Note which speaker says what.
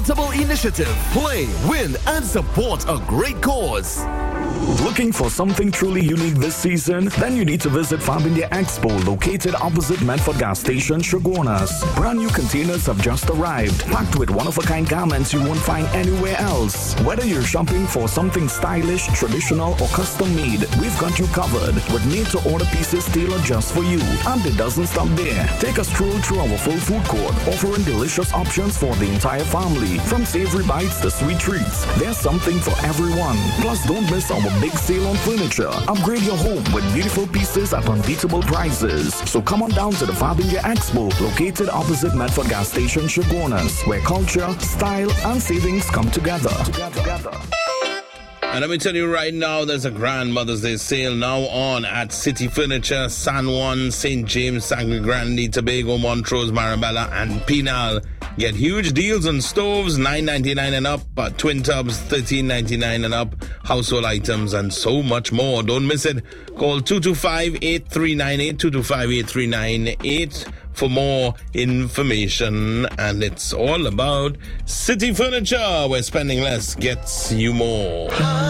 Speaker 1: Initiative. Play, win, and support a great cause.
Speaker 2: Looking for something truly unique this season? Then you need to visit Fabindia Expo, located opposite Medford Gas Station, Shogunas. Brand new containers have just arrived, packed with one-of-a-kind garments you won't find anywhere else. Whether you're shopping for something stylish, traditional, or custom-made, we've got you covered with made-to-order pieces tailored just for you. And it doesn't stop there. Take a stroll through our full food court, offering delicious options for the entire family. From savory bites to sweet treats, there's something for everyone. Plus, don't miss our big sale on furniture. Upgrade your home with beautiful pieces at unbeatable prices. So come on down to the Fabindia Expo, located opposite Medford Gas Station, Shogunas, where culture, style, and savings come together.
Speaker 3: And let me tell you right now, there's a Grand Mother's Day sale now on at City Furniture, San Juan, St. James, Sangre Grande, Tobago, Montrose, Marabella, and Pinal. Get huge deals on stoves, $9.99 and up, twin tubs, $13.99 and up, household items, and so much more. Don't miss it. Call 225-8398, 225-8398 for more information. And it's all about City Furniture, where spending less gets you more.